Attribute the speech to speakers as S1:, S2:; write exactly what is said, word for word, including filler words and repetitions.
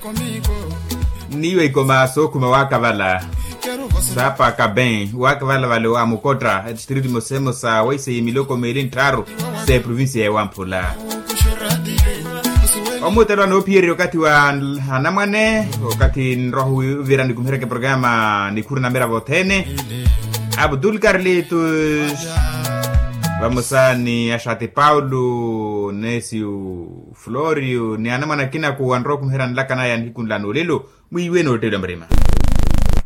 S1: niwe ikomaso kuma wakavala sapa kaben wakavala vale wa mukotra district mosemo sa waise miloko melin traro se province ya Wampula omutelo no pieri wakati wa hanamane wakati nrohu vira ni kumhereke programa ni kurna mera votene Abdul Carlitos vamos a ni Ashate Paulo Nesio Florio ni anamana kina ku wanro kumhera nlaka na ya nikundla no lelo mwiwe no telo mrema